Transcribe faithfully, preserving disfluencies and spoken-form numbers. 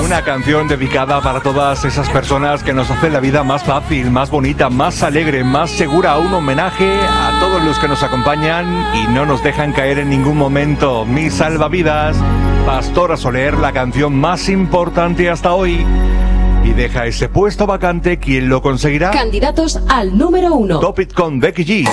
Una canción dedicada para todas esas personas que nos hacen la vida más fácil, más bonita, más alegre, más segura. Un homenaje a todos los que nos acompañan y no nos dejan caer en ningún momento. Mi salvavidas, Pastora Soler, la canción más importante hasta hoy. Y deja ese puesto vacante, ¿quién lo conseguirá? Candidatos al número uno. Top It con Becky G.